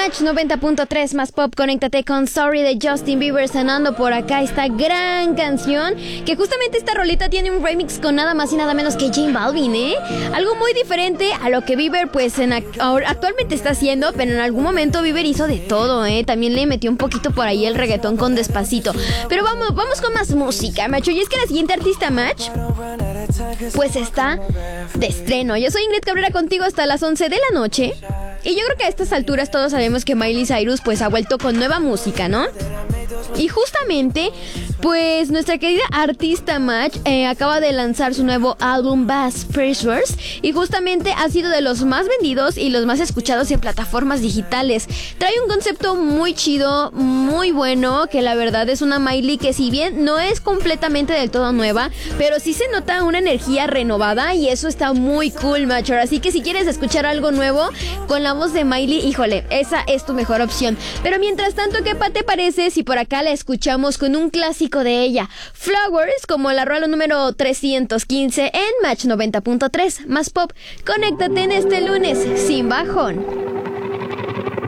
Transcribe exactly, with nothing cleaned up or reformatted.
Match noventa punto tres más pop, conéctate con Sorry de Justin Bieber sonando por acá esta gran canción, que justamente esta rolita tiene un remix con nada más y nada menos que J Balvin, ¿eh? Algo muy diferente a lo que Bieber pues en ac- actualmente está haciendo, pero en algún momento Bieber hizo de todo, ¿eh? También le metió un poquito por ahí el reggaetón con Despacito. Pero vamos, vamos con más música, macho. Y es que la siguiente artista, Match, pues está de estreno. Yo soy Ingrid Cabrera contigo hasta las once de la noche. Y yo creo que a estas alturas todos sabemos que Miley Cyrus pues ha vuelto con nueva música, ¿no? Y justamente, pues nuestra querida artista Match eh, acaba de lanzar su nuevo álbum Bass Pressures y justamente ha sido de los más vendidos y los más escuchados en plataformas digitales. Trae un concepto muy chido, muy bueno, que la verdad es una Miley que si bien no es completamente del todo nueva, pero sí se nota una energía renovada y eso está muy cool, Match. Así que si quieres escuchar algo nuevo con la voz de Miley, híjole, esa es tu mejor opción. Pero mientras tanto, ¿qué pa te parece si por acá la escuchamos con un clásico de ella, Flowers, como la rola número trescientos quince en Match noventa punto tres más pop? Conéctate en este lunes sin bajón.